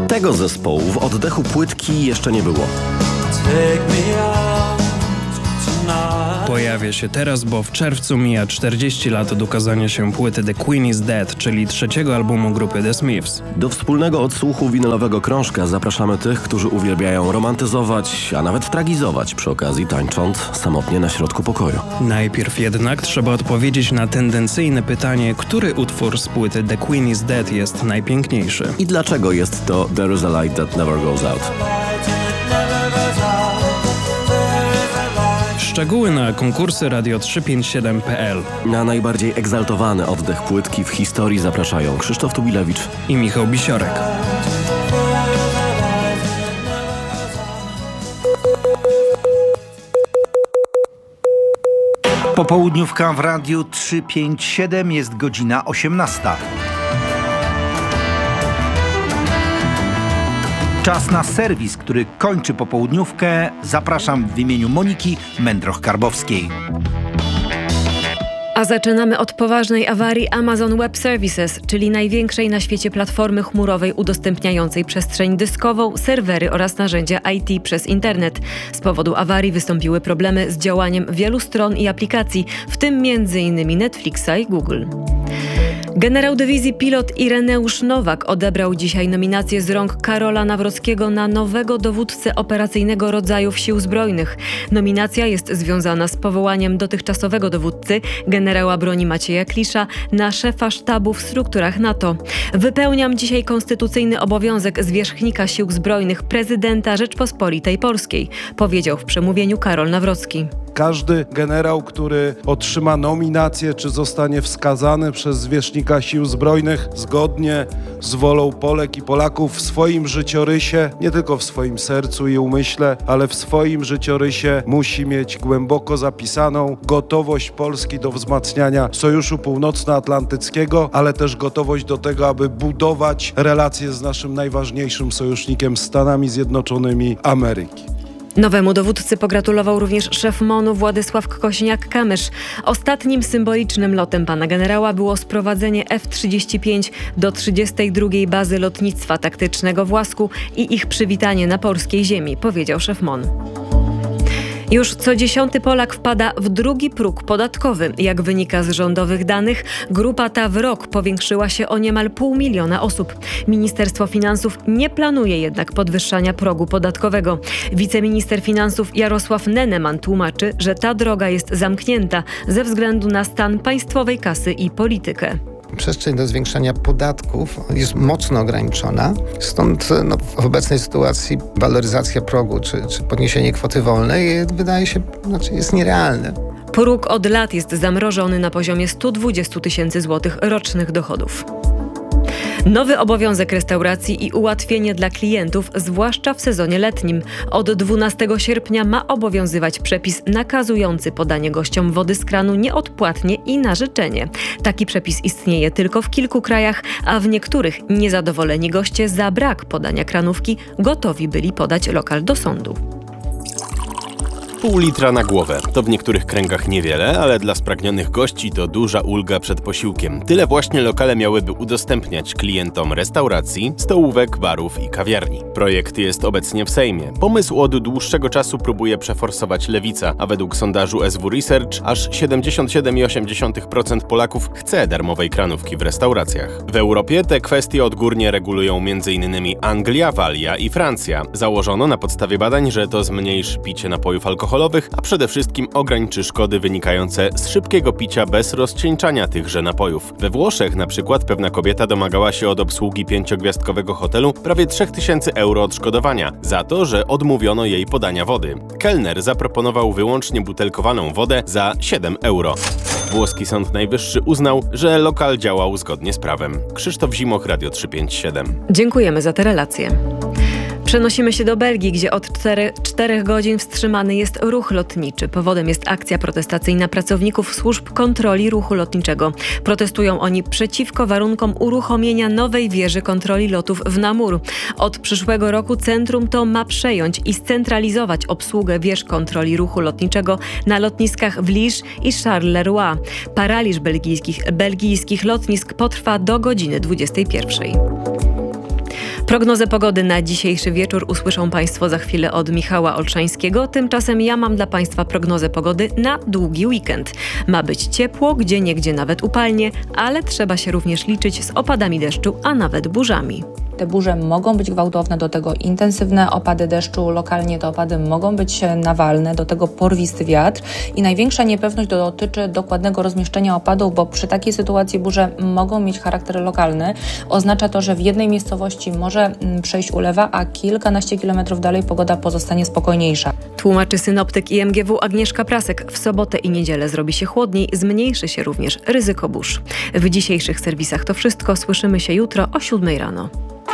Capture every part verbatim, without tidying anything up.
Tego zespołu w oddechu płytki jeszcze nie było. Pojawia się teraz, bo w czerwcu mija czterdzieści lat od ukazania się płyty The Queen is Dead, czyli trzeciego albumu grupy The Smiths. Do wspólnego odsłuchu winylowego krążka zapraszamy tych, którzy uwielbiają romantyzować, a nawet tragizować przy okazji, tańcząc samotnie na środku pokoju. Najpierw jednak trzeba odpowiedzieć na tendencyjne pytanie, który utwór z płyty The Queen is Dead jest najpiękniejszy. I dlaczego jest to There is a light that never goes out. Szczegóły na konkursy radio trzysta pięćdziesiąt siedem kropka p l. Na najbardziej egzaltowany oddech płytki w historii zapraszają Krzysztof Tubilewicz i Michał Bisiorek. Popołudniówka w radiu trzysta pięćdziesiąt siedem, jest godzina osiemnasta. Czas na serwis, który kończy popołudniówkę. Zapraszam w imieniu Moniki Mędroch-Karbowskiej. A zaczynamy od poważnej awarii Amazon Web Services, czyli największej na świecie platformy chmurowej udostępniającej przestrzeń dyskową, serwery oraz narzędzia I T przez internet. Z powodu awarii wystąpiły problemy z działaniem wielu stron i aplikacji, w tym między innymi Netflixa i Google. Generał dywizji pilot Ireneusz Nowak odebrał dzisiaj nominację z rąk Karola Nawrockiego na nowego dowódcę operacyjnego rodzajów Sił Zbrojnych. Nominacja jest związana z powołaniem dotychczasowego dowódcy, generała broni Macieja Klisza, na szefa sztabu w strukturach NATO. Wypełniam dzisiaj konstytucyjny obowiązek zwierzchnika Sił Zbrojnych prezydenta Rzeczpospolitej Polskiej, powiedział w przemówieniu Karol Nawrocki. Każdy generał, który otrzyma nominację czy zostanie wskazany przez zwierzchnika Sił Zbrojnych zgodnie z wolą Polek i Polaków w swoim życiorysie, nie tylko w swoim sercu i umyśle, ale w swoim życiorysie musi mieć głęboko zapisaną gotowość Polski do wzmacniania Sojuszu Północnoatlantyckiego, ale też gotowość do tego, aby budować relacje z naszym najważniejszym sojusznikiem, Stanami Zjednoczonymi Ameryki. Nowemu dowódcy pogratulował również szef MON-u Władysław Kośniak-Kamysz. Ostatnim symbolicznym lotem pana generała było sprowadzenie F trzydzieści pięć do trzydziestej drugiej bazy lotnictwa taktycznego w Łasku i ich przywitanie na polskiej ziemi, powiedział szef MON. Już co dziesiąty Polak wpada w drugi próg podatkowy. Jak wynika z rządowych danych, grupa ta w rok powiększyła się o niemal pół miliona osób. Ministerstwo Finansów nie planuje jednak podwyższania progu podatkowego. Wiceminister finansów Jarosław Neneman tłumaczy, że ta droga jest zamknięta ze względu na stan państwowej kasy i politykę. Przestrzeń do zwiększania podatków jest mocno ograniczona, stąd no, w obecnej sytuacji waloryzacja progu czy, czy podniesienie kwoty wolnej wydaje się, znaczy jest nierealne. Próg od lat jest zamrożony na poziomie sto dwadzieścia tysięcy złotych rocznych dochodów. Nowy obowiązek restauracji i ułatwienie dla klientów, zwłaszcza w sezonie letnim. Od dwunastego sierpnia ma obowiązywać przepis nakazujący podanie gościom wody z kranu nieodpłatnie i na życzenie. Taki przepis istnieje tylko w kilku krajach, a w niektórych niezadowoleni goście za brak podania kranówki gotowi byli podać lokal do sądu. Pół litra na głowę. To w niektórych kręgach niewiele, ale dla spragnionych gości to duża ulga przed posiłkiem. Tyle właśnie lokale miałyby udostępniać klientom restauracji, stołówek, barów i kawiarni. Projekt jest obecnie w Sejmie. Pomysł od dłuższego czasu próbuje przeforsować Lewica, a według sondażu S W Research aż siedemdziesiąt siedem przecinek osiem procent Polaków chce darmowej kranówki w restauracjach. W Europie te kwestie odgórnie regulują m.in. Anglia, Walia i Francja. Założono na podstawie badań, że to zmniejszy picie napojów alkoholowych, a przede wszystkim ograniczy szkody wynikające z szybkiego picia bez rozcieńczania tychże napojów. We Włoszech na przykład pewna kobieta domagała się od obsługi pięciogwiazdkowego hotelu prawie trzy tysiące euro odszkodowania za to, że odmówiono jej podania wody. Kelner zaproponował wyłącznie butelkowaną wodę za siedem euro. Włoski Sąd Najwyższy uznał, że lokal działał zgodnie z prawem. Krzysztof Zimoch, Radio trzysta pięćdziesiąt siedem. Dziękujemy za te relacje. Przenosimy się do Belgii, gdzie od czterech godzin wstrzymany jest ruch lotniczy. Powodem jest akcja protestacyjna pracowników służb kontroli ruchu lotniczego. Protestują oni przeciwko warunkom uruchomienia nowej wieży kontroli lotów w Namur. Od przyszłego roku centrum to ma przejąć i scentralizować obsługę wież kontroli ruchu lotniczego na lotniskach w Liège i Charleroi. Paraliż belgijskich, belgijskich lotnisk potrwa do godziny dwudziestej pierwszej. Prognozę pogody na dzisiejszy wieczór usłyszą Państwo za chwilę od Michała Olszańskiego. Tymczasem ja mam dla Państwa prognozę pogody na długi weekend. Ma być ciepło, gdzieniegdzie nawet upalnie, ale trzeba się również liczyć z opadami deszczu, a nawet burzami. Te burze mogą być gwałtowne, do tego intensywne opady deszczu, lokalnie te opady mogą być nawalne, do tego porwisty wiatr i największa niepewność dotyczy dokładnego rozmieszczenia opadów, bo przy takiej sytuacji burze mogą mieć charakter lokalny. Oznacza to, że w jednej miejscowości może przejść ulewa, a kilkanaście kilometrów dalej pogoda pozostanie spokojniejsza. Tłumaczy synoptyk I M G W Agnieszka Prasek. W sobotę i niedzielę zrobi się chłodniej, zmniejszy się również ryzyko burz. W dzisiejszych serwisach to wszystko. Słyszymy się jutro o siódmej rano.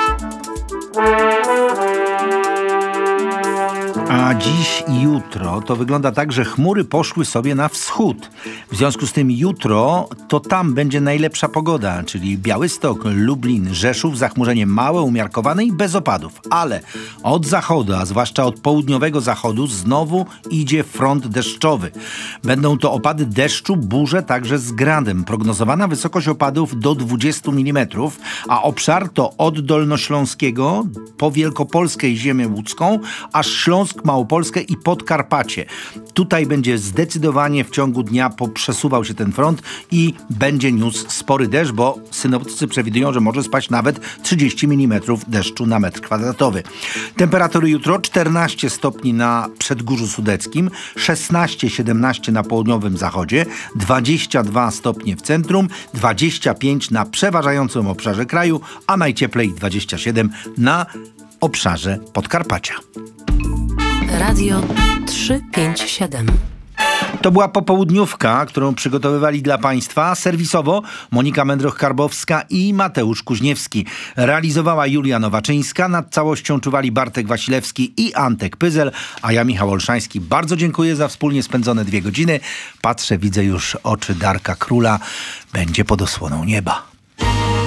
A dziś i jutro to wygląda tak, że chmury poszły sobie na wschód. W związku z tym jutro to tam będzie najlepsza pogoda, czyli Białystok, Lublin, Rzeszów, zachmurzenie małe, umiarkowane i bez opadów. Ale od zachodu, a zwłaszcza od południowego zachodu, znowu idzie front deszczowy. Będą to opady deszczu, burze także z gradem. Prognozowana wysokość opadów do dwudziestu milimetrów, a obszar to od Dolnośląskiego po Wielkopolskę i ziemię łódzką, aż Śląsk, Małopolskę i Podkarpacie. Tutaj będzie zdecydowanie w ciągu dnia poprzesuwał się ten front i będzie niósł spory deszcz, bo synoptycy przewidują, że może spaść nawet trzydzieści milimetrów deszczu na metr kwadratowy. Temperatury jutro czternaście stopni na Przedgórzu Sudeckim, szesnaście siedemnaście na południowym zachodzie, dwadzieścia dwa stopnie w centrum, dwadzieścia pięć na przeważającym obszarze kraju, a najcieplej dwadzieścia siedem na obszarze Podkarpacia. Radio trzysta pięćdziesiąt siedem. To była popołudniówka, którą przygotowywali dla Państwa serwisowo Monika Mędroch-Karbowska i Mateusz Kuźniewski. Realizowała Julia Nowaczyńska, nad całością czuwali Bartek Wasilewski i Antek Pyzel, a ja, Michał Olszański, bardzo dziękuję za wspólnie spędzone dwie godziny. Patrzę, widzę już oczy Darka Króla. Będzie pod osłoną nieba.